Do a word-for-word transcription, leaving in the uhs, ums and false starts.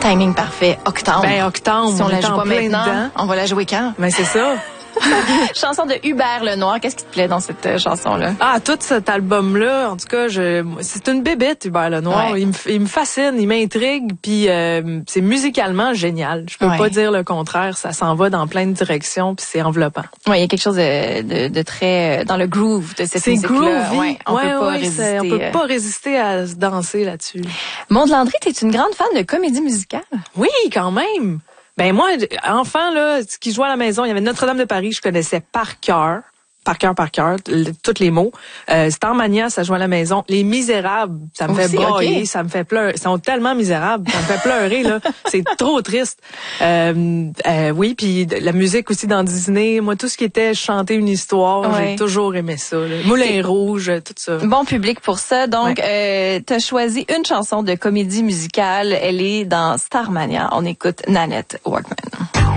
Timing parfait. Octobre. Ben, Octobre. Si on, on la joue en pas plein maintenant, dedans. on va la jouer quand? Ben, c'est ça. Chanson de Hubert Lenoir. Qu'est-ce qui te plaît dans cette euh, chanson-là? Ah, tout cet album-là, en tout cas, je, c'est une bébête, Hubert Lenoir. Ouais. Il, me, il me fascine, il m'intrigue, puis euh, c'est musicalement génial. Je peux Ouais. pas dire le contraire. Ça s'en va dans plein de directions, puis c'est enveloppant. Oui, il y a quelque chose de, de, de très euh, dans le groove de cette C'est musique-là. groovy. Ouais, on ouais, peut pas ouais, résister. c'est- on peut euh. pas résister à se danser là-dessus. Maud Landry, t'es une grande fan de comédie musicale? Oui, quand même. Ben moi, enfant, là, ce qui jouait à la maison, il y avait Notre-Dame de Paris, je connaissais par cœur. Par cœur, par cœur, tous les mots. Euh, Starmania, ça joue à la maison. Les Misérables, ça me Aussi, fait brailler, okay. ça me fait pleurer. Ils sont tellement misérables, ça me fait pleurer, là. C'est trop triste. Euh, euh, oui, puis la musique aussi dans Disney. Moi, tout ce qui était chanter une histoire, Ouais. j'ai toujours aimé ça. Là. Moulin Rouge, tout ça. Bon public pour ça. Donc, Ouais. euh, t'as choisi une chanson de comédie musicale. Elle est dans Starmania. On écoute Nanette Workman.